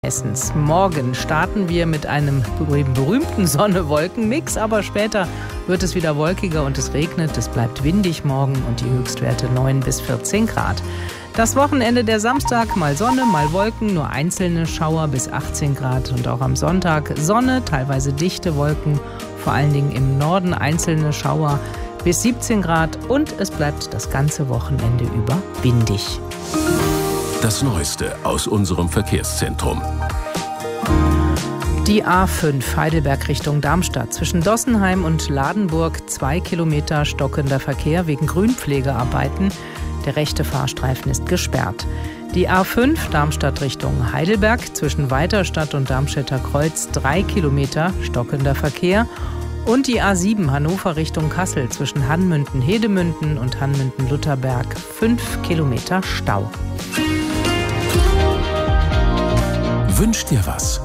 Hessens. Morgen starten wir mit einem berühmten Sonne-Wolken-Mix, aber später wird es wieder wolkiger und es regnet. Es bleibt windig morgen und die Höchstwerte 9 bis 14 Grad. Das Wochenende der Samstag, mal Sonne, mal Wolken, nur einzelne Schauer bis 18 Grad. Und auch am Sonntag Sonne, teilweise dichte Wolken, vor allen Dingen im Norden einzelne Schauer bis 17 Grad. Und es bleibt das ganze Wochenende über windig. Das Neueste aus unserem Verkehrszentrum. Die A5 Heidelberg Richtung Darmstadt. Zwischen Dossenheim und Ladenburg 2 Kilometer stockender Verkehr wegen Grünpflegearbeiten. Der rechte Fahrstreifen ist gesperrt. Die A5 Darmstadt Richtung Heidelberg. Zwischen Weiterstadt und Darmstädter Kreuz 3 Kilometer stockender Verkehr. Und die A7 Hannover Richtung Kassel. Zwischen Hanmünden-Hedemünden und Hanmünden-Lutherberg 5 Kilometer Stau. Wünsch dir was.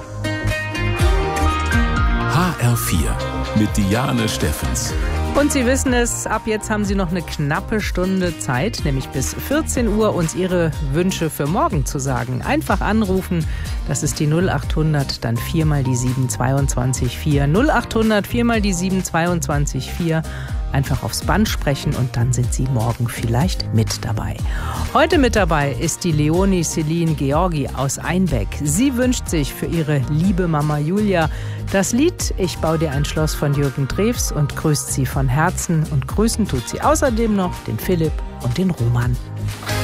HR4 mit Diane Steffens. Und Sie wissen es, ab jetzt haben Sie noch eine knappe Stunde Zeit, nämlich bis 14 Uhr, uns Ihre Wünsche für morgen zu sagen. Einfach anrufen, das ist die 0800, dann 4 mal die 722 4. 0800, 4 mal die 722 4. Einfach aufs Band sprechen und dann sind Sie morgen vielleicht mit dabei. Heute mit dabei ist die Leonie Celine Georgi aus Einbeck. Sie wünscht sich für ihre liebe Mama Julia das Lied Ich baue dir ein Schloss von Jürgen Drews und grüßt sie von Herzen. Und grüßen tut sie außerdem noch den Philipp und den Roman.